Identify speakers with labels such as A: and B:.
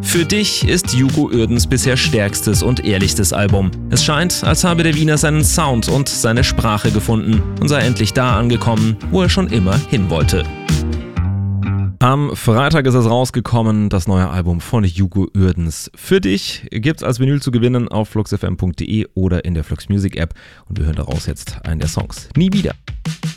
A: Für dich ist Hugo Uerdens bisher stärkstes und ehrlichstes Album. Es scheint, als habe der Wiener seinen Sound und seine Sprache gefunden und sei endlich da angekommen, wo er schon immer hin wollte. Am Freitag ist es rausgekommen, das neue Album von Hugo Uerdens. Für dich gibt's als Vinyl zu gewinnen auf fluxfm.de oder in der Flux Music App. Und wir hören daraus jetzt einen der Songs. Nie wieder.